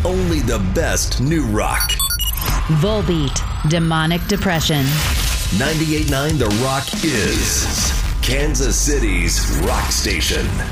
only the best new rock. Volbeat, Demonic Depression. 98.9 The Rock is Kansas City's rock station.